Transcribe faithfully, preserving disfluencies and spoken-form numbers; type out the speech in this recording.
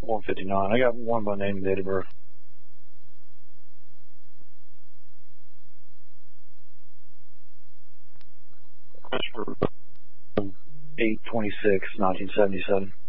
one fifty-nine. I got one by name and date of birth. eight twenty-six, nineteen seventy-seven.